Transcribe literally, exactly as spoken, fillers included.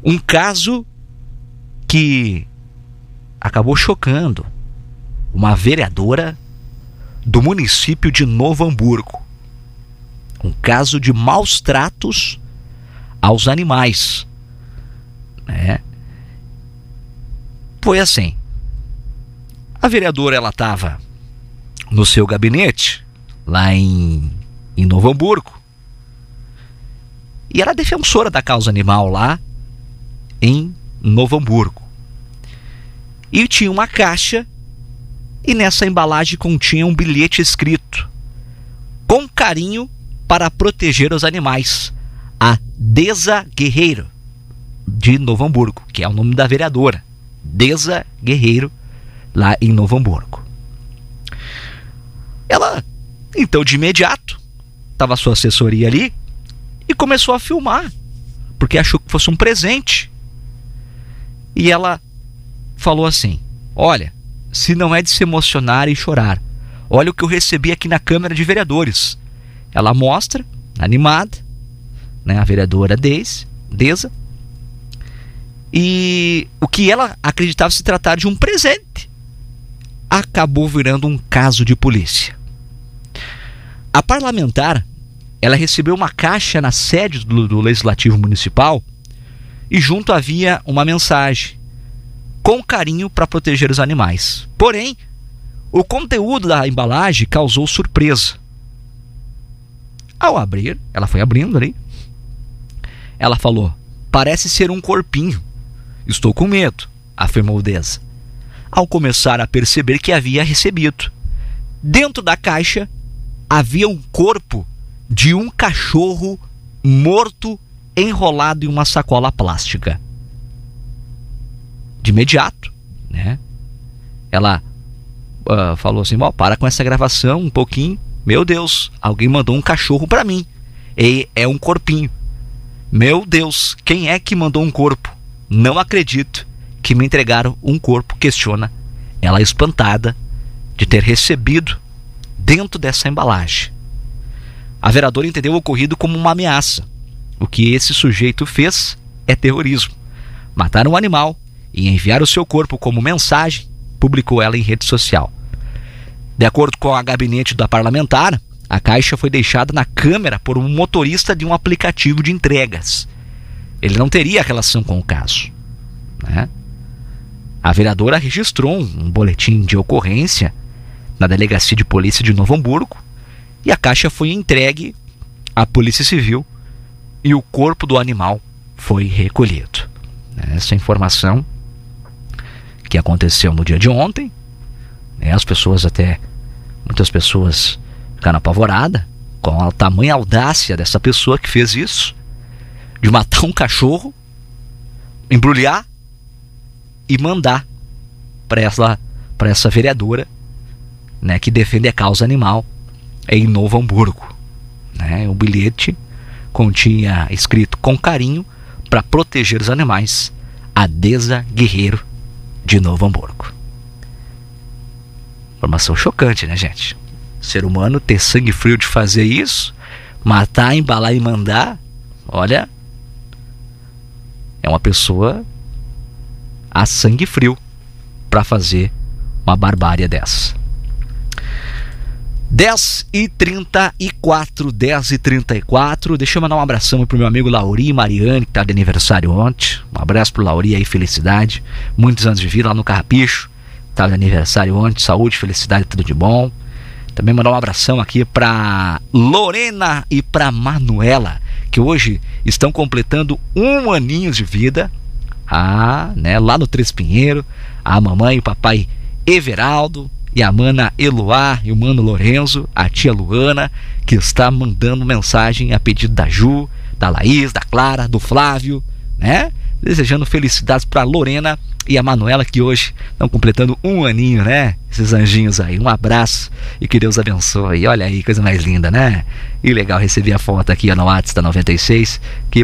Um caso que acabou chocando uma vereadora do município de Novo Hamburgo. Um caso de maus tratos aos animais, né? Foi assim. A vereadora, ela estava no seu gabinete, lá em, em Novo Hamburgo, e era defensora da causa animal lá em Novo Hamburgo. E tinha uma caixa, e nessa embalagem continha um bilhete escrito: com carinho para proteger os animais, a Deza Guerreiro, de Novo Hamburgo, que é o nome da vereadora, Deza Guerreiro, lá em Novo Hamburgo. Ela, então, de imediato, estava a sua assessoria ali e começou a filmar, porque achou que fosse um presente. E ela falou assim: olha, se não é de se emocionar e chorar, olha o que eu recebi aqui na Câmara de Vereadores. Ela mostra, animada, né, a vereadora Dez, Deza, e o que ela acreditava se tratar de um presente acabou virando um caso de polícia. A parlamentar, ela recebeu uma caixa na sede do, do Legislativo Municipal e junto havia uma mensagem: com carinho para proteger os animais. Porém, o conteúdo da embalagem causou surpresa. Ao abrir, ela foi abrindo ali, ela falou: parece ser um corpinho. Estou com medo, afirmou Deza, ao começar a perceber que havia recebido. Dentro da caixa havia um corpo de um cachorro morto enrolado em uma sacola plástica. De imediato, né, ela uh, falou assim: oh, para com essa gravação um pouquinho. Meu Deus, alguém mandou um cachorro para mim. E é um corpinho. Meu Deus, quem é que mandou um corpo? Não acredito que me entregaram um corpo, questiona ela, espantada de ter recebido dentro dessa embalagem. A vereadora entendeu o ocorrido como uma ameaça. O que esse sujeito fez é terrorismo. Matar um animal e enviar o seu corpo como mensagem, publicou ela em rede social. De acordo com a gabinete da parlamentar, a caixa foi deixada na câmera por um motorista de um aplicativo de entregas. Ele não teria relação com o caso, né? A vereadora registrou um boletim de ocorrência na Delegacia de Polícia de Novo Hamburgo e a caixa foi entregue à Polícia Civil e o corpo do animal foi recolhido. Essa informação que aconteceu no dia de ontem, né, as pessoas até, muitas pessoas ficaram apavoradas com a tamanha audácia dessa pessoa que fez isso, de matar um cachorro, embrulhar e mandar para essa, para essa vereadora, né, que defende a causa animal em Novo Hamburgo, né? O bilhete continha escrito: com carinho para proteger os animais, a Deza Guerreiro, de Novo Hamburgo. Informação chocante, né, gente? Ser humano ter sangue frio de fazer isso, matar, embalar e mandar, olha, é uma pessoa a sangue frio para fazer uma barbárie dessa. dez e trinta e quatro, dez e trinta e quatro. Deixa eu mandar um abração pro meu amigo Lauri e Mariane, que tá de aniversário ontem. Um abraço pro Lauri aí, felicidade. Muitos anos de vida lá no Carrapicho. Tava de aniversário ontem, saúde, felicidade, tudo de bom. Também mandar um abração aqui pra Lorena e pra Manuela, que hoje estão completando um aninho de vida. Ah, né, lá no Três Pinheiro. A mamãe e o papai Everaldo, e a mana Eloá e o mano Lorenzo, a tia Luana, que está mandando mensagem a pedido da Ju, da Laís, da Clara, do Flávio, né? Desejando felicidades para Lorena e a Manuela, que hoje estão completando um aninho, né? Esses anjinhos aí. Um abraço e que Deus abençoe. Olha aí, coisa mais linda, né? E legal, recebi a foto aqui ó, no WhatsApp da noventa e seis. Que